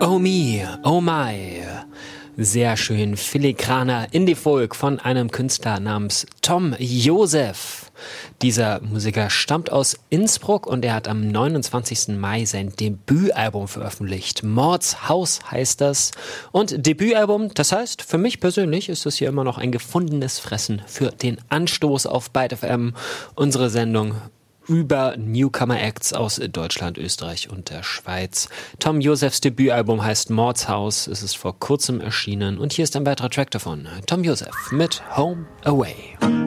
Oh me, oh my. Sehr schön filigraner Indie-Folk von einem Künstler namens Tom Joseph. Dieser Musiker stammt aus Innsbruck und er hat am 29. Mai sein Debütalbum veröffentlicht. Mordshaus heißt das. Und Debütalbum, das heißt, für mich persönlich ist das hier immer noch ein gefundenes Fressen für den Anstoß auf Byte FM, unsere Sendung über Newcomer-Acts aus Deutschland, Österreich und der Schweiz. Tom Josephs Debütalbum heißt Mordshaus, es ist vor kurzem erschienen und hier ist ein weiterer Track davon. Tom Joseph mit Home Away.